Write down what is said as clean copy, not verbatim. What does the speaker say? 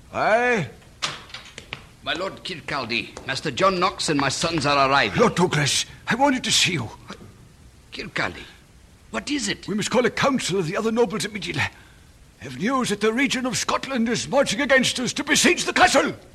Aye? My Lord Kirkcaldy, Master John Knox and my sons are arriving. Lord Douglas, I wanted to see you. Kirkcaldy, what is it? We must call a council of the other nobles immediately. Have news that the region of Scotland is marching against us to besiege the castle.